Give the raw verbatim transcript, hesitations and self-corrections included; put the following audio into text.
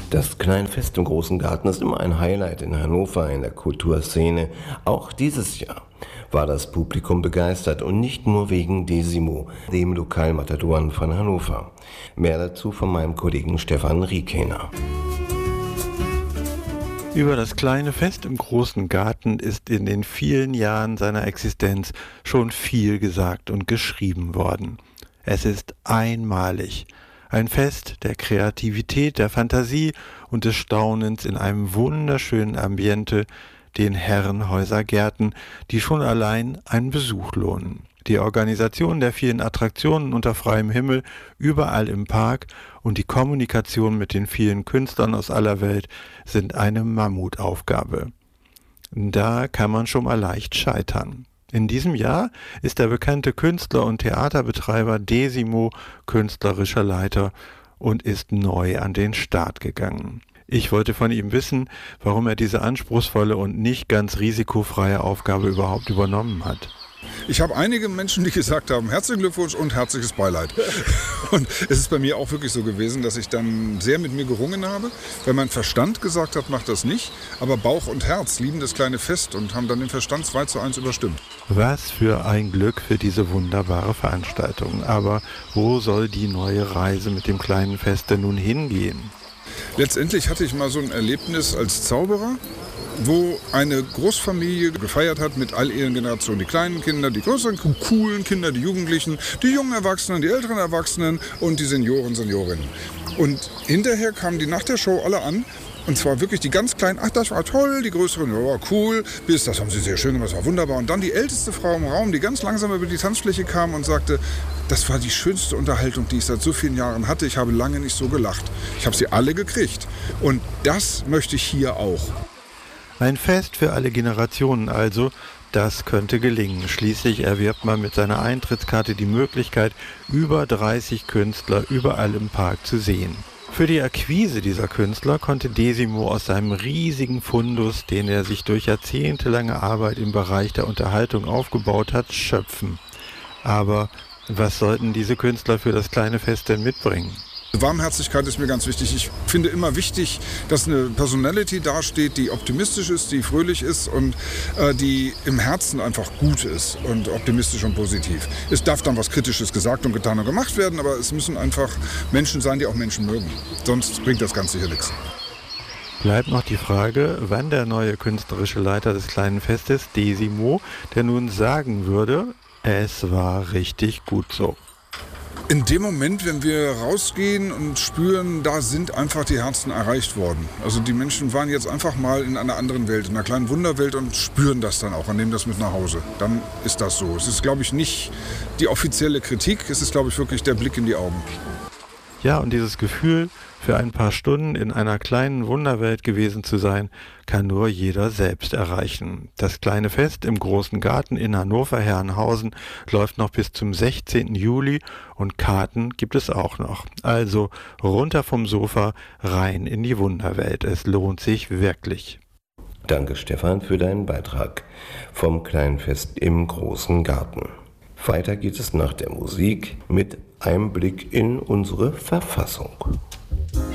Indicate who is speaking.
Speaker 1: Das kleine Fest im Großen Garten ist immer ein Highlight in Hannover in der Kulturszene. Auch dieses Jahr war das Publikum begeistert und nicht nur wegen Desimo, dem Lokalmatadoren von Hannover. Mehr dazu von meinem Kollegen Stefan Riekener.
Speaker 2: Über das kleine Fest im Großen Garten ist in den vielen Jahren seiner Existenz schon viel gesagt und geschrieben worden. Es ist einmalig. Ein Fest der Kreativität, der Fantasie und des Staunens in einem wunderschönen Ambiente, den Herrenhäuser Gärten, die schon allein einen Besuch lohnen. Die Organisation der vielen Attraktionen unter freiem Himmel, überall im Park und die Kommunikation mit den vielen Künstlern aus aller Welt sind eine Mammutaufgabe. Da kann man schon mal leicht scheitern. In diesem Jahr ist der bekannte Künstler und Theaterbetreiber Desimo künstlerischer Leiter und ist neu an den Start gegangen. Ich wollte von ihm wissen, warum er diese anspruchsvolle und nicht ganz risikofreie Aufgabe überhaupt übernommen hat.
Speaker 3: Ich habe einige Menschen, die gesagt haben, herzlichen Glückwunsch und herzliches Beileid. Und es ist bei mir auch wirklich so gewesen, dass ich dann sehr mit mir gerungen habe, weil mein Verstand gesagt hat, mach das nicht. Aber Bauch und Herz lieben das kleine Fest und haben dann den Verstand zwei zu eins überstimmt.
Speaker 2: Was für ein Glück für diese wunderbare Veranstaltung. Aber wo soll die neue Reise mit dem kleinen Fest denn nun hingehen?
Speaker 3: Letztendlich hatte ich mal so ein Erlebnis als Zauberer, wo eine Großfamilie gefeiert hat mit all ihren Generationen. Die kleinen Kinder, die größeren, coolen Kinder, die Jugendlichen, die jungen Erwachsenen, die älteren Erwachsenen und die Senioren, Seniorinnen. Und hinterher kamen die nach der Show alle an. Und zwar wirklich die ganz Kleinen, ach, das war toll, die Größeren, ja, war cool, bis, das haben sie sehr schön gemacht, das war wunderbar. Und dann die älteste Frau im Raum, die ganz langsam über die Tanzfläche kam und sagte, das war die schönste Unterhaltung, die ich seit so vielen Jahren hatte. Ich habe lange nicht so gelacht. Ich habe sie alle gekriegt. Und das möchte ich hier auch.
Speaker 2: Ein Fest für alle Generationen also, das könnte gelingen. Schließlich erwirbt man mit seiner Eintrittskarte die Möglichkeit, über dreißig Künstler überall im Park zu sehen. Für die Akquise dieser Künstler konnte Desimo aus seinem riesigen Fundus, den er sich durch jahrzehntelange Arbeit im Bereich der Unterhaltung aufgebaut hat, schöpfen. Aber was sollten diese Künstler für das kleine Fest denn mitbringen?
Speaker 3: Warmherzigkeit ist mir ganz wichtig. Ich finde immer wichtig, dass eine Personality dasteht, die optimistisch ist, die fröhlich ist und äh, die im Herzen einfach gut ist und optimistisch und positiv. Es darf dann was Kritisches gesagt und getan und gemacht werden, aber es müssen einfach Menschen sein, die auch Menschen mögen. Sonst bringt das Ganze hier nichts.
Speaker 2: Bleibt noch die Frage, wann der neue künstlerische Leiter des kleinen Festes, Desimo, der nun sagen würde, es war richtig gut so.
Speaker 3: In dem Moment, wenn wir rausgehen und spüren, da sind einfach die Herzen erreicht worden. Also die Menschen waren jetzt einfach mal in einer anderen Welt, in einer kleinen Wunderwelt und spüren das dann auch und nehmen das mit nach Hause. Dann ist das so. Es ist, glaube ich, nicht die offizielle Kritik, es ist, glaube ich, wirklich der Blick in die Augen.
Speaker 2: Ja, und dieses Gefühl, für ein paar Stunden in einer kleinen Wunderwelt gewesen zu sein, kann nur jeder selbst erreichen. Das kleine Fest im Großen Garten in Hannover-Herrenhausen läuft noch bis zum sechzehnten Juli und Karten gibt es auch noch. Also runter vom Sofa, rein in die Wunderwelt. Es lohnt sich wirklich.
Speaker 1: Danke, Stefan, für deinen Beitrag vom kleinen Fest im Großen Garten. Weiter geht es nach der Musik mit einem Blick in unsere Verfassung.